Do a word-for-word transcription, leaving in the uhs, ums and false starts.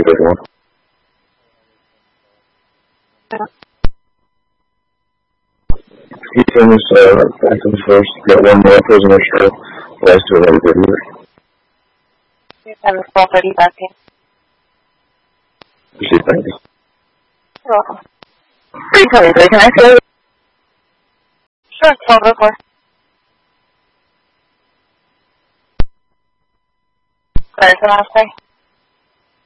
good one. He seems uh, back and first. Got one more prisoner show. Last two have a good year. seven twelve thirty back in. Appreciate thank you. You're welcome. three twenty-three, can I see you? Sure, twelve oh four. Sorry, can I say?